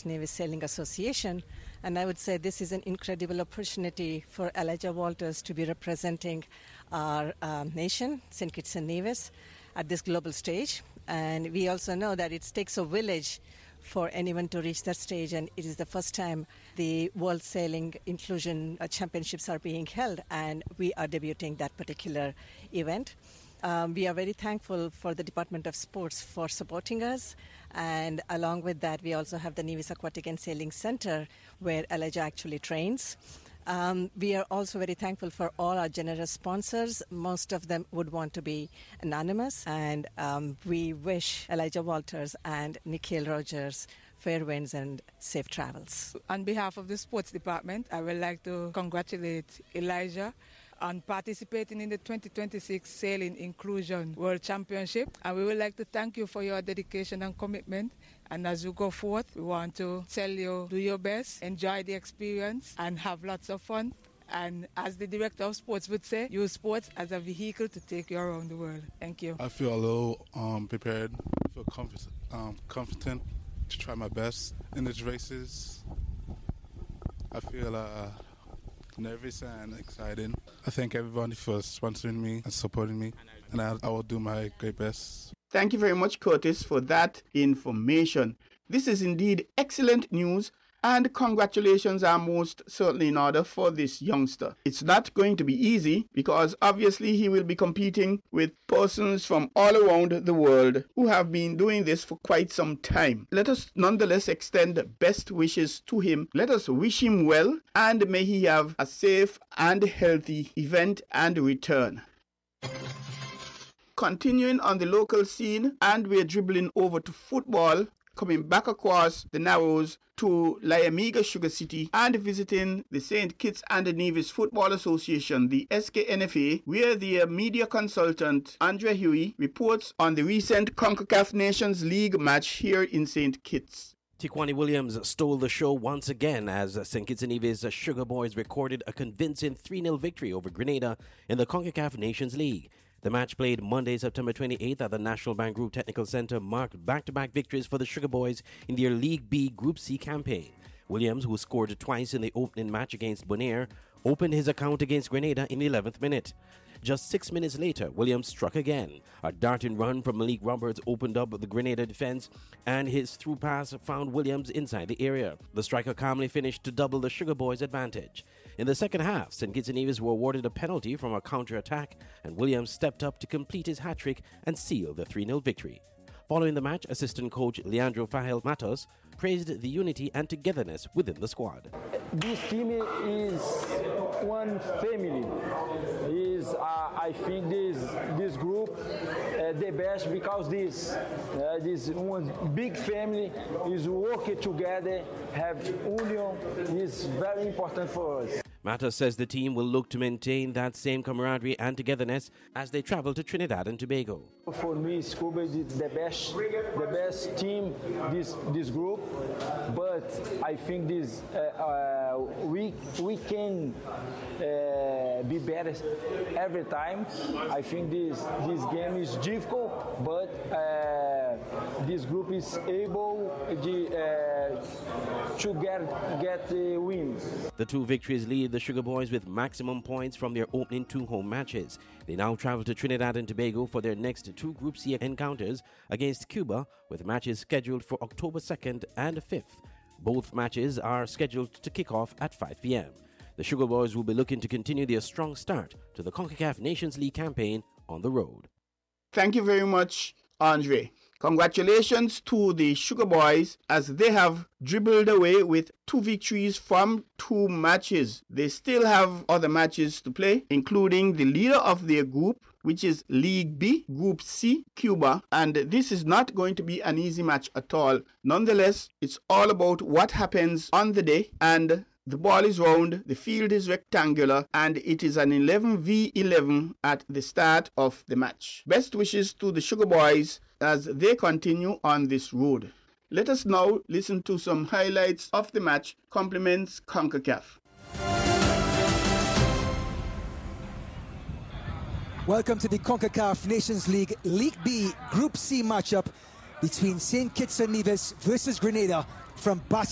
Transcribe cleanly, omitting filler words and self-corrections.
Kitts Nevis Sailing Association. And I would say this is an incredible opportunity for Elijah Walters to be representing our nation, St. Kitts and Nevis, at this global stage. And we also know that it takes a village for anyone to reach that stage, and it is the first time the World Sailing Inclusion Championships are being held, and we are debuting that particular event. We are very thankful for the Department of Sports for supporting us, and along with that, we also have the Nevis Aquatic and Sailing Center where Elijah actually trains. We are also very thankful for all our generous sponsors. Most of them would want to be anonymous, and we wish Elijah Walters and Nikhil Rogers fair winds and safe travels. On behalf of the sports department, I would like to congratulate Elijah on participating in the 2026 Sailing Inclusion World Championship. And we would like to thank you for your dedication and commitment. And as you go forth, we want to tell you, do your best, enjoy the experience, and have lots of fun. And as the director of sports would say, use sports as a vehicle to take you around the world. Thank you. I feel a little prepared, I feel confident to try my best in these races. I feel nervous and excited. I thank everybody for sponsoring me and supporting me, and I will do my great best. Thank you very much, Curtis, for that information. This is indeed excellent news, and congratulations are most certainly in order for this youngster. It's not going to be easy because obviously he will be competing with persons from all around the world who have been doing this for quite some time. Let us nonetheless extend best wishes to him. Let us wish him well, and may he have a safe and healthy event and return. Continuing on the local scene, and we're dribbling over to football, coming back across the Narrows to Liamiga Sugar City and visiting the St. Kitts and Nevis Football Association, the SKNFA, where their media consultant Andrea Huey reports on the recent CONCACAF Nations League match here in St. Kitts. Tiquani Williams stole the show once again as St. Kitts and Nevis Sugar Boys recorded a convincing 3-0 victory over Grenada in the CONCACAF Nations League. The match played Monday, September 28th at the National Bank Group Technical Center marked back-to-back victories for the Sugar Boys in their League B Group C campaign. Williams, who scored twice in the opening match against Bonaire, opened his account against Grenada in the 11th minute. Just 6 minutes later, Williams struck again. A darting run from Malik Roberts opened up the Grenada defense, and his through pass found Williams inside the area. The striker calmly finished to double the Sugar Boys' advantage. In the second half, St. Kitts and Nevis were awarded a penalty from a counter-attack, and Williams stepped up to complete his hat-trick and seal the 3-0 victory. Following the match, assistant coach Leandro Fahel Matos praised the unity and togetherness within the squad. This team is one family. I think this group the best because this one big family is working together, have union is very important for us. Matos says the team will look to maintain that same camaraderie and togetherness as they travel to Trinidad and Tobago. For me, Scuba is the best team, this group, but I think we can be better every time. I think this game is difficult, but this group is able to get the win. The two victories leave the Sugar Boys with maximum points from their opening 2 home matches. They now travel to Trinidad and Tobago for their next 2 Group C encounters against Cuba, with matches scheduled for October 2nd and 5th. Both matches are scheduled to kick off at 5 p.m. The Sugar Boys will be looking to continue their strong start to the CONCACAF Nations League campaign on the road. Thank you very much, Andre. Congratulations to the Sugar Boys as they have dribbled away with 2 victories from 2 matches. They still have other matches to play, including the leader of their group, which is League B, Group C, Cuba, and this is not going to be an easy match at all. Nonetheless, it's all about what happens on the day, and the ball is round, the field is rectangular, and it is an 11v11 at the start of the match. Best wishes to the Sugar Boys as they continue on this road. Let us now listen to some highlights of the match, compliments CONCACAF. Welcome to the CONCACAF Nations League League B Group C matchup between St. Kitts and Nevis versus Grenada from Barcelona.